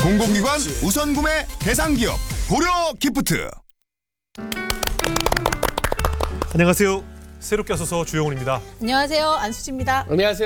공공기관 우선 구매 대상 기업 고려 기프트. 안녕하세요. 새롭게 와서서 주영훈입니다. 안녕하세요. 안수지입니다. 안녕하세요.